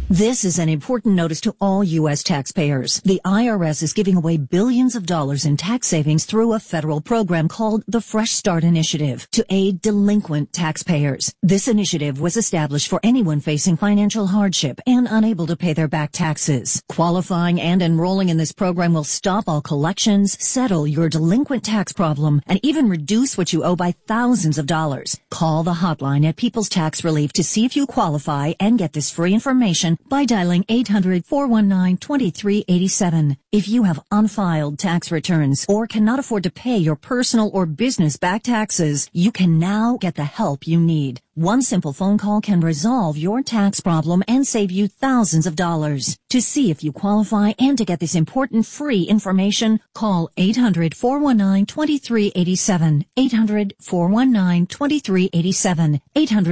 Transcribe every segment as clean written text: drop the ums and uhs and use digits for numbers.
This is an important notice to all U.S. taxpayers. The IRS is giving away billions of dollars in tax savings through a federal program called the Fresh Start Initiative to aid delinquent taxpayers. This initiative was established for anyone facing financial hardship and unable to pay their back taxes. Qualifying and enrolling in this program will stop all collections, settle your delinquent tax problem, and even reduce what you owe by thousands of dollars. Call the hotline at People's Tax Relief to see if you qualify and get this free information by dialing 800-419-2387. If you have unfiled tax returns or cannot afford to pay your personal or business back taxes, you can now get the help you need. One simple phone call can resolve your tax problem and save you thousands of dollars. To see if you qualify and to get this important free information, call 800-419-2387. 800-419-2387.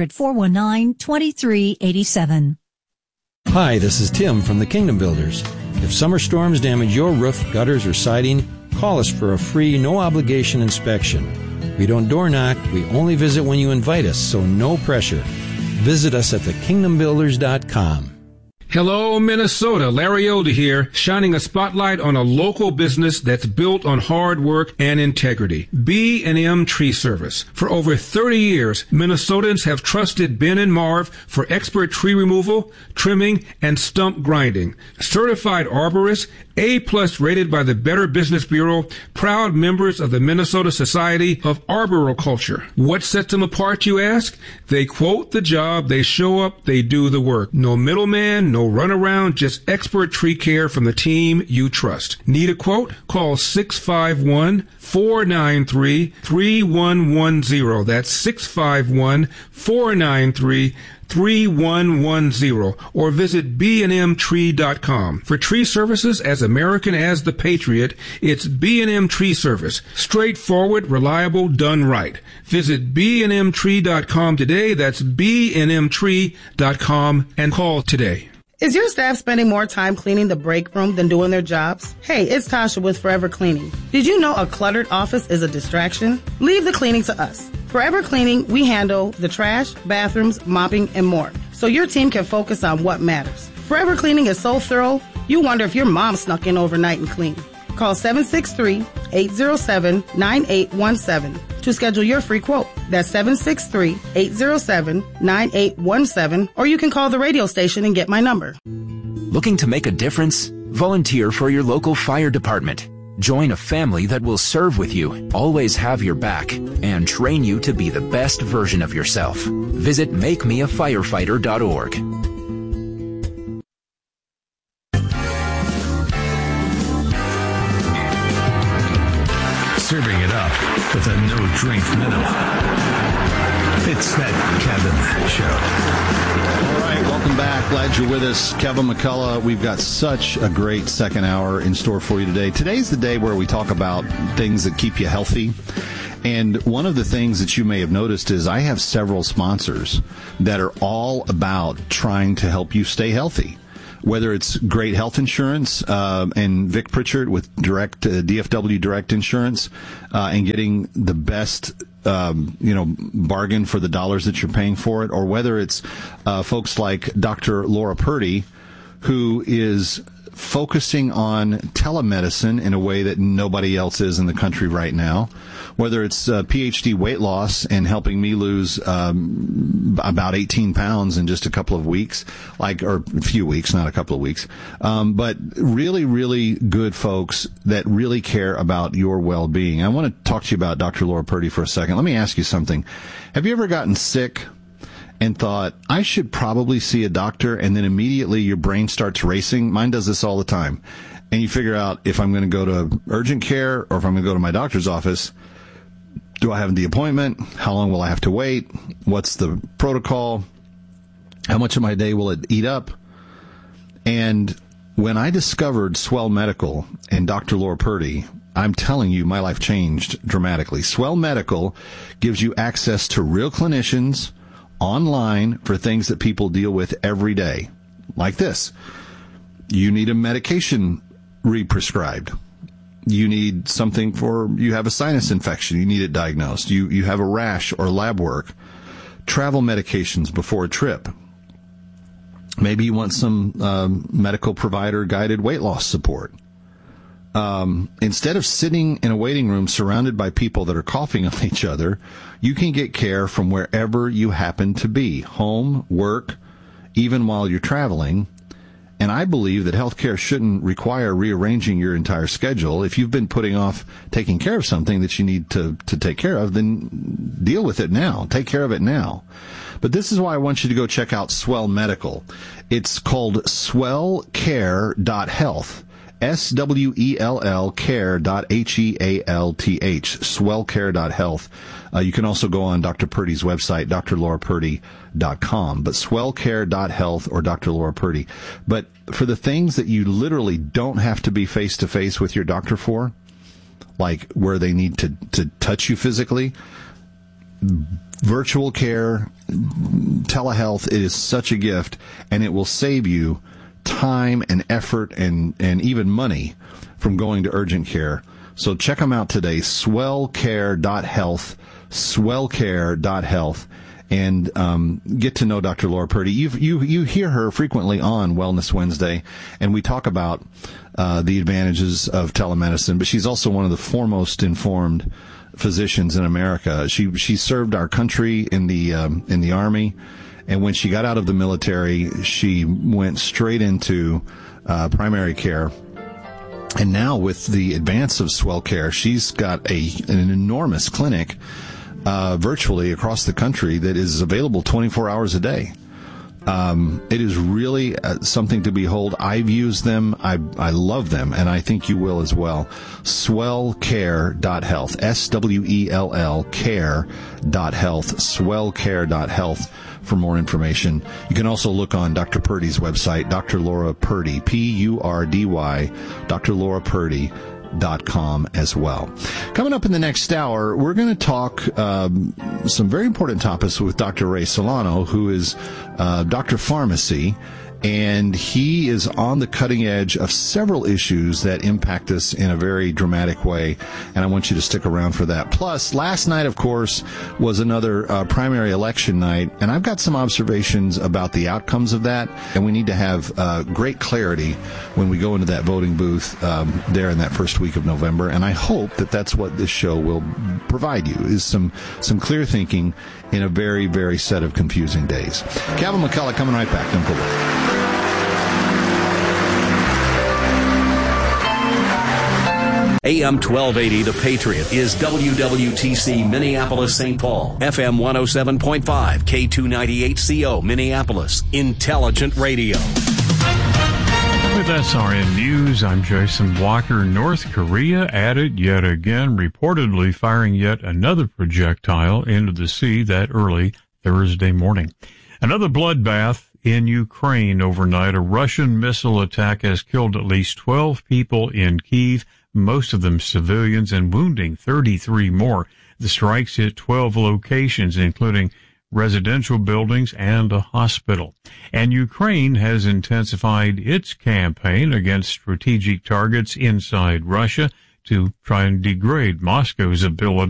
800-419-2387. Hi, this is Tim from the Kingdom Builders. If summer storms damage your roof, gutters, or siding, call us for a free, no-obligation inspection. We don't door knock, we only visit when you invite us, so no pressure. Visit us at thekingdombuilders.com. Hello, Minnesota. Larry Elder here, shining a spotlight on a local business that's built on hard work and integrity. B&M Tree Service. For over 30 years, Minnesotans have trusted Ben and Marv for expert tree removal, trimming, and stump grinding. Certified arborists, A+ rated by the Better Business Bureau, proud members of the Minnesota Society of Arboriculture. What sets them apart, you ask? They quote the job, they show up, they do the work. No middleman, no runaround, just expert tree care from the team you trust. Need a quote? Call 651-493-3110. That's 651-493-3110, or visit bnmtree.com. For tree services as American as the Patriot, it's B&M Tree Service. Straightforward, reliable, done right. Visit bnmtree.com today. That's bnmtree.com, and call today. Is your staff spending more time cleaning the break room than doing their jobs? Hey, it's Tasha with Forever Cleaning. Did you know a cluttered office is a distraction? Leave the cleaning to us. Forever Cleaning, we handle the trash, bathrooms, mopping, and more, so your team can focus on what matters. Forever Cleaning is so thorough, you wonder if your mom snuck in overnight and cleaned. Call 763-807-9817 to schedule your free quote. That's 763-807-9817, or you can call the radio station and get my number. Looking to make a difference? Volunteer for your local fire department. Join a family that will serve with you, always have your back, and train you to be the best version of yourself. Visit makemeafirefighter.org. Serving it up with a no-drink minimum. It's that Kevin Show. All right, welcome back. Glad you're with us. Kevin McCullough. We've got such a great second hour in store for you today. Today's the day where we talk about things that keep you healthy. And one of the things that you may have noticed is I have several sponsors that are all about trying to help you stay healthy. Whether it's great health insurance and Vic Pritchard with DFW Direct Insurance and getting the best bargain for the dollars that you're paying for it, or whether it's folks like Dr. Laura Purdy, who is focusing on telemedicine in a way that nobody else is in the country right now, whether it's PhD weight loss and helping me lose about 18 pounds in just a couple of weeks, or a few weeks, not a couple of weeks, but really, really good folks that really care about your well-being. I want to talk to you about Dr. Laura Purdy for a second. Let me ask you something. Have you ever gotten sick and thought, I should probably see a doctor, and then immediately your brain starts racing? Mine does this all the time. And you figure out if I'm going to go to urgent care or if I'm going to go to my doctor's office. Do I have the appointment? How long will I have to wait? What's the protocol? How much of my day will it eat up? And when I discovered Swell Medical and Dr. Laura Purdy, I'm telling you, my life changed dramatically. Swell Medical gives you access to real clinicians online for things that people deal with every day, like this. You need a medication re-prescribed. You need something you have a sinus infection. You need it diagnosed. You have a rash or lab work. Travel medications before a trip. Maybe you want some medical provider guided weight loss support. Instead of sitting in a waiting room surrounded by people that are coughing on each other, you can get care from wherever you happen to be, home, work, even while you're traveling. And I believe that healthcare shouldn't require rearranging your entire schedule. If you've been putting off taking care of something that you need to take care of, then deal with it now. Take care of it now. But this is why I want you to go check out Swell Medical. It's called swellcare.health. SWELL care.HEALTH, swellcare.health. You can also go on Dr. Purdy's website, drlaurapurdy.com, but swellcare.health or Dr. Laura Purdy. But for the things that you literally don't have to be face-to-face with your doctor for, like where they need to touch you physically, virtual care, telehealth, it is such a gift, and it will save you time and effort and even money from going to urgent care. So check them out today, swellcare.health, swellcare.health, and get to know Dr. Laura Purdy. You hear her frequently on Wellness Wednesday, and we talk about the advantages of telemedicine, but she's also one of the foremost informed physicians in America. She served our country in the Army. And when she got out of the military, she went straight into primary care. And now with the advance of Swell Care, she's got an enormous clinic virtually across the country that is available 24 hours a day. It is really something to behold. I've used them. I love them, and I think you will as well. Swellcare.health, SWELL care.health, swellcare.health for more information. You can also look on Dr. Purdy's website, Dr. Laura Purdy, Purdy, Dr. Laura Purdy.com as well. Coming up in the next hour, we're going to talk some very important topics with Dr. Ray Solano, who is Dr. Pharmacy, and he is on the cutting edge of several issues that impact us in a very dramatic way, and I want you to stick around for that. Plus, last night, of course, was another primary election night, and I've got some observations about the outcomes of that, and we need to have great clarity when we go into that voting booth there in that first week of November, and I hope that that's what this show will provide you, is some clear thinking in a very, very set of confusing days. Kevin McCullough coming right back. Don't go away. AM 1280, The Patriot, is WWTC Minneapolis, St. Paul. FM 107.5, K298CO, Minneapolis. Intelligent Radio. With SRN News, I'm Jason Walker. North Korea at it yet again, reportedly firing yet another projectile into the sea that early Thursday morning. Another bloodbath in Ukraine overnight. A Russian missile attack has killed at least 12 people in Kyiv, most of them civilians, and wounding 33 more. The strikes hit 12 locations, including residential buildings and a hospital. And Ukraine has intensified its campaign against strategic targets inside Russia to try and degrade Moscow's ability